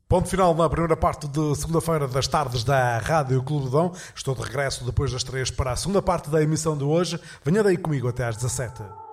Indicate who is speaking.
Speaker 1: Ponto final na primeira parte de segunda-feira das tardes da Rádio Clube do Dom. Estou de regresso depois das 3 para a segunda parte da emissão de hoje. Venha daí comigo até às 17.